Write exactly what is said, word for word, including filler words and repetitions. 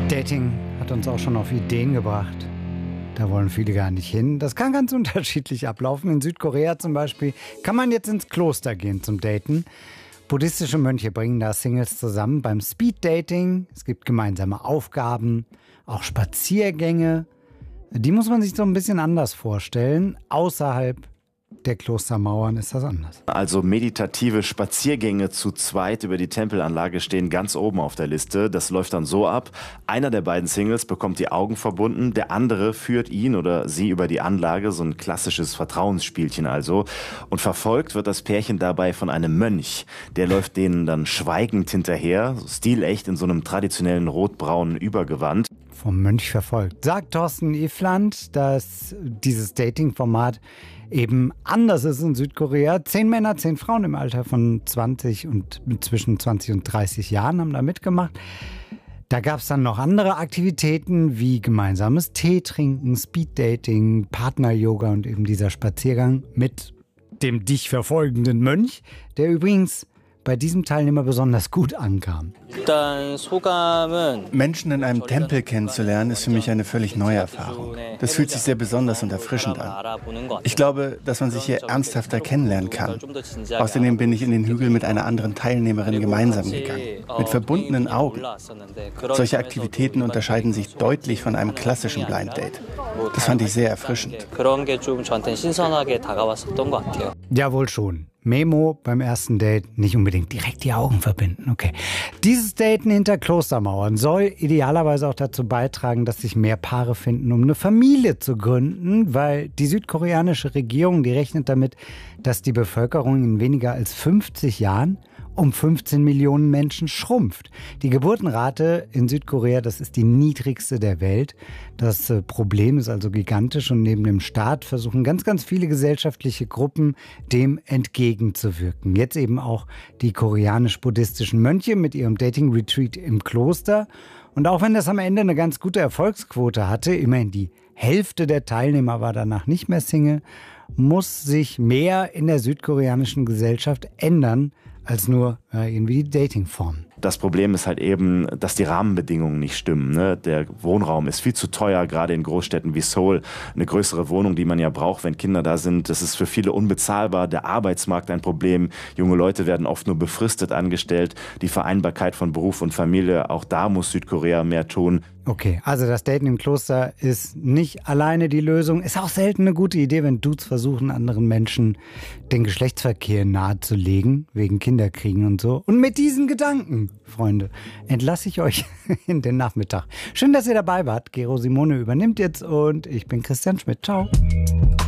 Dating hat uns auch schon auf Ideen gebracht. Da wollen viele gar nicht hin. Das kann ganz unterschiedlich ablaufen. In Südkorea zum Beispiel kann man jetzt ins Kloster gehen zum Daten. Buddhistische Mönche bringen da Singles zusammen beim Speed-Dating. Es gibt gemeinsame Aufgaben, auch Spaziergänge. Die muss man sich so ein bisschen anders vorstellen. Außerhalb der Klostermauern ist das anders. Also meditative Spaziergänge zu zweit über die Tempelanlage stehen ganz oben auf der Liste. Das läuft dann so ab: Einer der beiden Singles bekommt die Augen verbunden, der andere führt ihn oder sie über die Anlage, so ein klassisches Vertrauensspielchen also. Und verfolgt wird das Pärchen dabei von einem Mönch. Der läuft denen dann schweigend hinterher, stilecht in so einem traditionellen rotbraunen Übergewand. Vom Mönch verfolgt. Sagt Thorsten Ifland, dass dieses Dating-Format eben anders ist in Südkorea. Zehn Männer, zehn Frauen im Alter von zwanzig und zwischen zwanzig und dreißig Jahren haben da mitgemacht. Da gab es dann noch andere Aktivitäten wie gemeinsames Tee trinken, Speeddating, Partner-Yoga und eben dieser Spaziergang mit dem dich verfolgenden Mönch, der übrigens bei diesem Teilnehmer besonders gut ankam. Menschen in einem Tempel kennenzulernen, ist für mich eine völlig neue Erfahrung. Das fühlt sich sehr besonders und erfrischend an. Ich glaube, dass man sich hier ernsthafter kennenlernen kann. Außerdem bin ich in den Hügel mit einer anderen Teilnehmerin gemeinsam gegangen, mit verbundenen Augen. Solche Aktivitäten unterscheiden sich deutlich von einem klassischen Blind Date. Das fand ich sehr erfrischend. Ja, wohl schon. Memo beim ersten Date: nicht unbedingt direkt die Augen verbinden. Okay. Dieses Daten hinter Klostermauern soll idealerweise auch dazu beitragen, dass sich mehr Paare finden, um eine Familie zu gründen, weil die südkoreanische Regierung, die rechnet damit, dass die Bevölkerung in weniger als fünfzig Jahren um fünfzehn Millionen Menschen schrumpft. Die Geburtenrate in Südkorea, das ist die niedrigste der Welt. Das Problem ist also gigantisch und neben dem Staat versuchen ganz, ganz viele gesellschaftliche Gruppen dem entgegenzuwirken. Jetzt eben auch die koreanisch-buddhistischen Mönche mit ihrem Dating-Retreat im Kloster. Und auch wenn das am Ende eine ganz gute Erfolgsquote hatte, immerhin die Hälfte der Teilnehmer war danach nicht mehr Single, muss sich mehr in der südkoreanischen Gesellschaft ändern als nur äh, irgendwie die Datingform. Das Problem ist halt eben, dass die Rahmenbedingungen nicht stimmen. Ne? Der Wohnraum ist viel zu teuer, gerade in Großstädten wie Seoul. Eine größere Wohnung, die man ja braucht, wenn Kinder da sind, das ist für viele unbezahlbar. Der Arbeitsmarkt ein Problem. Junge Leute werden oft nur befristet angestellt. Die Vereinbarkeit von Beruf und Familie, auch da muss Südkorea mehr tun. Okay, also das Daten im Kloster ist nicht alleine die Lösung. Ist auch selten eine gute Idee, wenn Dudes versuchen, anderen Menschen den Geschlechtsverkehr nahezulegen, wegen Kinderkriegen und so. Und mit diesen Gedanken, Freunde, entlasse ich euch in den Nachmittag. Schön, dass ihr dabei wart. Gero Simone übernimmt jetzt und ich bin Christian Schmidt. Ciao.